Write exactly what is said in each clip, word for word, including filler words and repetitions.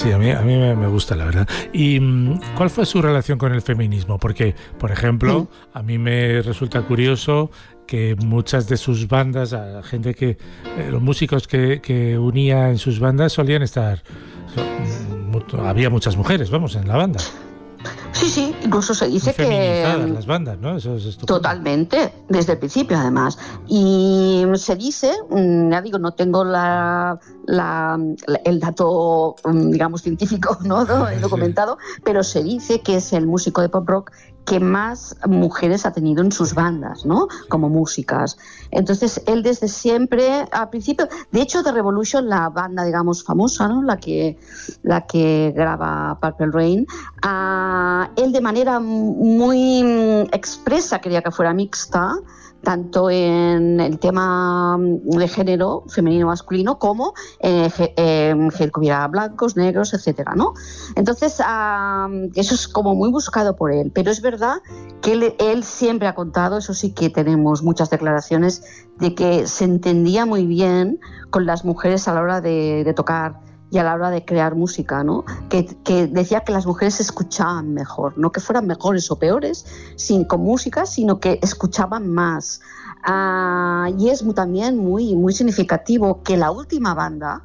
Sí, a mí, a mí me, me gusta, la verdad. ¿Y cuál fue su relación con el feminismo? Porque, por ejemplo, sí. a mí me resulta curioso que muchas de sus bandas, a la gente que, eh, los músicos que, que unía en sus bandas solían estar, so, había muchas mujeres, vamos, en la banda. Sí, sí, incluso se dice muy feminizadas que... las bandas, ¿no? Eso es estupendo. Totalmente, desde el principio además. Y se dice, ya digo, no tengo la, la, el dato, digamos, científico, ¿no? documentado, sí. pero se dice que es el músico de pop rock que más mujeres ha tenido en sus bandas, ¿no? Como músicas. Entonces, él desde siempre, al principio, de hecho, The Revolution, la banda, digamos, famosa, ¿no? La que, la que graba Purple Rain, uh, él de manera muy expresa quería que fuera mixta, tanto en el tema de género femenino masculino como en eh, que hubiera blancos, negros, etcétera, ¿no? Entonces uh, eso es como muy buscado por él, pero es verdad que él, él siempre ha contado, eso sí que tenemos muchas declaraciones de que se entendía muy bien con las mujeres a la hora de, de tocar y a la hora de crear música, ¿no? Que, que decía que las mujeres escuchaban mejor, no que fueran mejores o peores sin, con música, sino que escuchaban más. Uh, y es muy, también muy, muy significativo que la última banda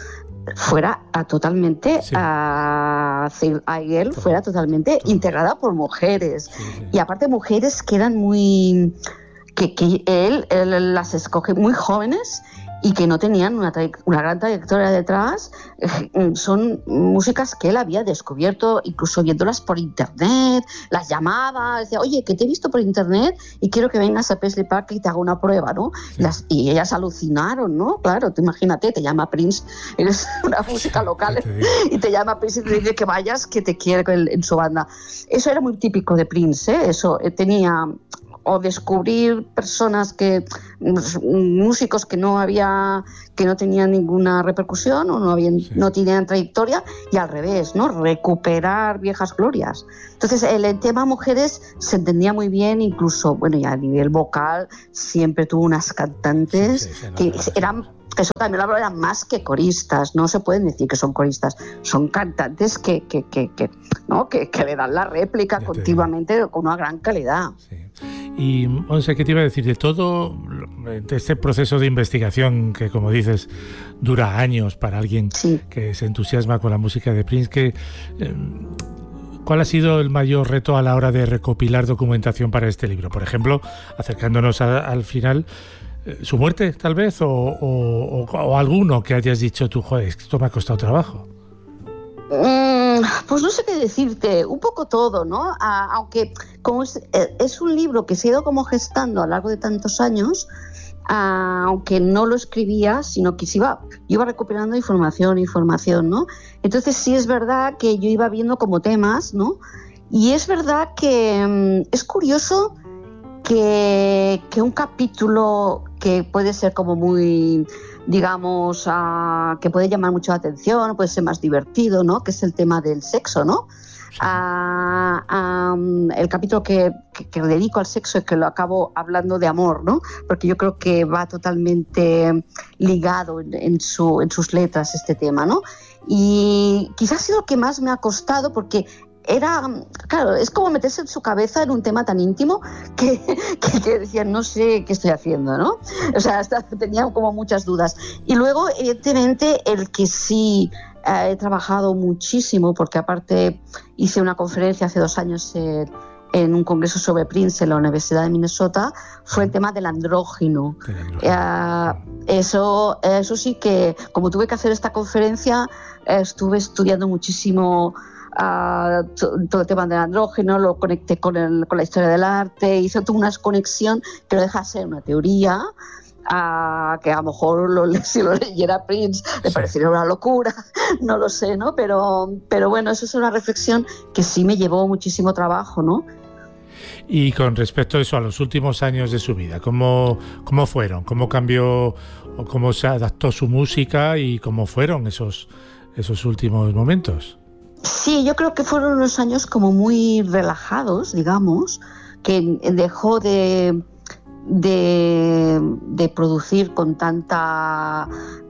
fuera a totalmente, sí. a Girl fuera totalmente Todo. integrada por mujeres. Sí, sí. Y aparte mujeres que eran muy... que, que él, él las escoge muy jóvenes y que no tenían una, una gran trayectoria detrás. Son músicas que él había descubierto incluso viéndolas por internet, las llamaba, decía, oye, que te he visto por internet y quiero que vengas a Paisley Park y te haga una prueba, ¿no? Sí. Las, y ellas alucinaron, ¿no? Claro, tú imagínate, te llama Prince, eres una música local y te llama Prince y te dice que vayas, que te quiere en su banda. Eso era muy típico de Prince, ¿eh? Eso tenía... o descubrir personas que músicos que no había que no tenían ninguna repercusión o no habían sí. no tenían trayectoria, y al revés, ¿no? Recuperar viejas glorias. Entonces el, el tema mujeres se entendía muy bien, incluso bueno, y a nivel vocal siempre tuvo unas cantantes sí, sí, sí, que no, eran eso también lo hablo, eran más que coristas, no se pueden decir que son coristas, son cantantes que, que, que, que, ¿no? que, que le dan la réplica continuamente digo. con una gran calidad. Sí. Y, Montse, ¿qué te iba a decir? De todo de este proceso de investigación que, como dices, dura años para alguien sí. que se entusiasma con la música de Prince, que, eh, ¿cuál ha sido el mayor reto a la hora de recopilar documentación para este libro? Por ejemplo, acercándonos a, al final, ¿su muerte, tal vez? O, o, o alguno que hayas dicho tú, joder, esto me ha costado trabajo. Mm, pues no sé qué decirte, un poco todo, ¿no? Ah, aunque como es, es un libro que se ha ido como gestando a lo largo de tantos años, ah, aunque no lo escribía, sino que se iba, yo iba recuperando información, información, ¿no? Entonces sí es verdad que yo iba viendo como temas, ¿no? Y es verdad que mm, es curioso que, que un capítulo que puede ser como muy, digamos, uh, que puede llamar mucho la atención, puede ser más divertido, ¿no? Que es el tema del sexo, ¿no? Sí. Uh, um, el capítulo que, que, que dedico al sexo es que lo acabo hablando de amor, ¿no? Porque yo creo que va totalmente ligado en, en, su, en sus letras este tema, ¿no? Y quizás ha sido lo que más me ha costado porque era, claro, es como meterse en su cabeza en un tema tan íntimo que, que, que decían, no sé qué estoy haciendo, ¿no? O sea, hasta tenía como muchas dudas. Y luego, evidentemente, el que sí eh, he trabajado muchísimo, porque aparte hice una conferencia hace dos años en, en un congreso sobre Prince en la Universidad de Minnesota, fue el tema del andrógino. Eh, eso, eso sí que, como tuve que hacer esta conferencia, eh, estuve estudiando muchísimo Uh, todo el tema del andrógeno, lo conecté con, el, con la historia del arte, hice toda una conexión que no deja de ser una teoría, uh, que a lo mejor lo, si lo leyera Prince le sí. parecería una locura, no lo sé, ¿no? Pero, pero bueno, eso es una reflexión que sí me llevó muchísimo trabajo, ¿no? Y con respecto a eso, a los últimos años de su vida, ¿cómo, cómo fueron? ¿Cómo cambió o cómo se adaptó su música y cómo fueron esos, esos últimos momentos? Sí, yo creo que fueron unos años como muy relajados, digamos, que dejó de, de, de producir con tanta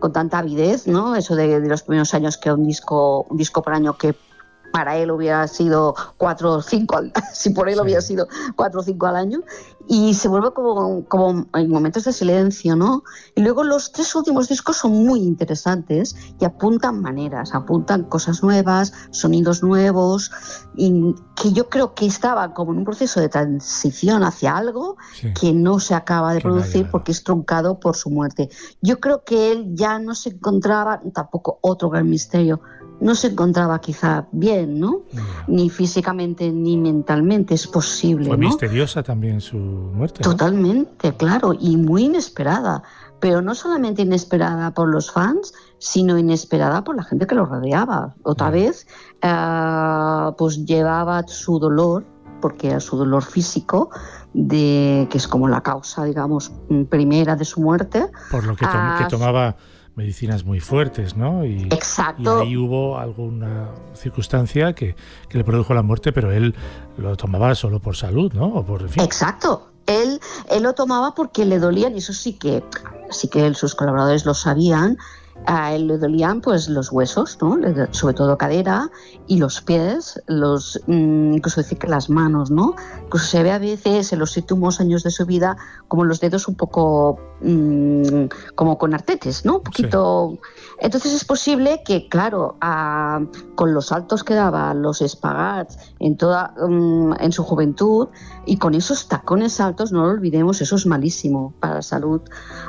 con tanta avidez, ¿no? Eso de, de los primeros años que un disco, un disco por año que para él hubiera sido cuatro o cinco, si por él sí. hubiera sido cuatro o cinco al año, y se vuelve como, como en momentos de silencio, ¿no? Y luego los tres últimos discos son muy interesantes y apuntan maneras, apuntan cosas nuevas, sonidos nuevos, y que yo creo que estaba como en un proceso de transición hacia algo sí. que no se acaba de que producir vaya. porque es truncado por su muerte. Yo creo que él ya no se encontraba, tampoco otro gran misterio, no se encontraba quizá bien, ¿no? Yeah. Ni físicamente ni mentalmente, es posible, Fue ¿no? misteriosa también su muerte, Totalmente, ¿no? Claro, y muy inesperada, pero no solamente inesperada por los fans, sino inesperada por la gente que lo rodeaba. Otra yeah. vez, uh, pues llevaba su dolor, porque era su dolor físico, de que es como la causa, digamos, primera de su muerte. Por lo que, to- uh, que tomaba medicinas muy fuertes, ¿no? Y, Exacto. Y ahí hubo alguna circunstancia que, que le produjo la muerte, pero él lo tomaba solo por salud, ¿no? O por, en fin. Exacto. Él, él lo tomaba porque le dolían, y eso sí que, sí que él, sus colaboradores lo sabían. A él le dolían pues los huesos, ¿no? Sobre todo cadera y los pies, los incluso decir que las manos, ¿no? Incluso se ve a veces en los últimos años de su vida como los dedos un poco mmm, como con artetes, ¿no? Un poquito. Sí. Entonces es posible que, claro, a, con los saltos que daba, los espagats en toda um, en su juventud y con esos tacones altos, no lo olvidemos, eso es malísimo para la salud.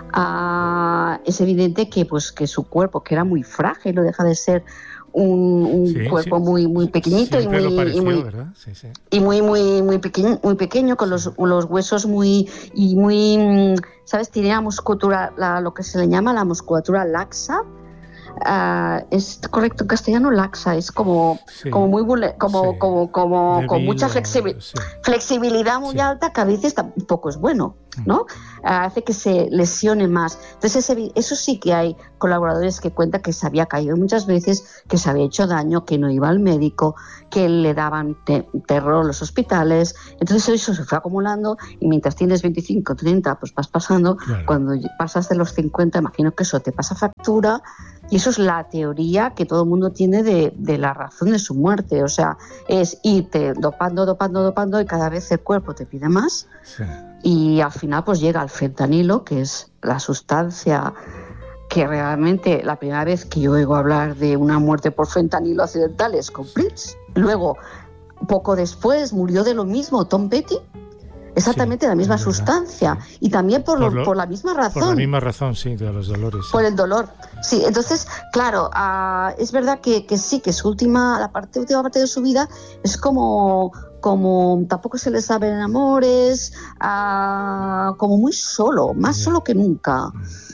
Uh, es evidente que pues que su cuerpo, que era muy frágil, no deja de ser un, un sí, cuerpo sí. muy muy pequeñito y muy, pareció, y muy sí, sí. y muy muy muy pequeño muy pequeño con los, los huesos muy y muy, sabes, tiene la musculatura, la, lo que se le llama la musculatura laxa. Uh, es correcto en castellano, laxa, es como sí, como muy como sí. como como Debido, con mucha flexibil- sí. flexibilidad muy sí. alta, que a veces tampoco es bueno, ¿no? Uh, hace que se lesione más. Entonces ese, eso sí que hay colaboradores que cuentan que se había caído muchas veces, que se había hecho daño, que no iba al médico, que le daban te- terror los hospitales. Entonces eso se fue acumulando y mientras tienes veinticinco, treinta, pues vas pasando. Claro. Cuando pasas de los cincuenta, imagino que eso te pasa factura. Y eso es la teoría que todo el mundo tiene de, de la razón de su muerte. O sea, es irte dopando, dopando, dopando y cada vez el cuerpo te pide más. Sí. Y al final pues llega el fentanilo, que es la sustancia que realmente la primera vez que yo oigo hablar de una muerte por fentanilo accidental es con Prince. Luego, poco después, murió de lo mismo Tom Petty. Exactamente sí, la misma sustancia sí. y también por, por, lo, por la misma razón. Por la misma razón, sí, de los dolores. Sí. Por el dolor, sí. Entonces, claro, uh, es verdad que, que sí, que su última, la parte, última parte de su vida es como, como tampoco se le saben amores, uh, como muy solo, más yeah. solo que nunca.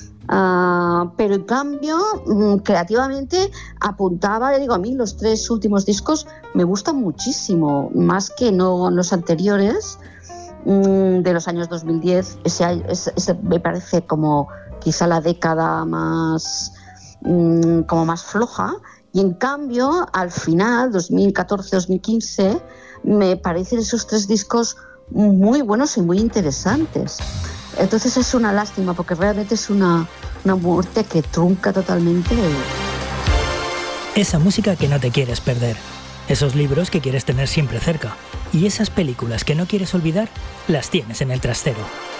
Uh, pero en cambio, um, creativamente apuntaba, le digo, a mí los tres últimos discos me gustan muchísimo, más que no los anteriores. De los años dos mil diez, ese, ese, ese me parece como quizá la década más mmm, como más floja, y en cambio al final, dos mil catorce dos mil quince, me parecen esos tres discos muy buenos y muy interesantes. Entonces es una lástima porque realmente es una, una muerte que trunca totalmente. Esa música que no te quieres perder. Esos libros que quieres tener siempre cerca. Y esas películas que no quieres olvidar, las tienes en el trastero.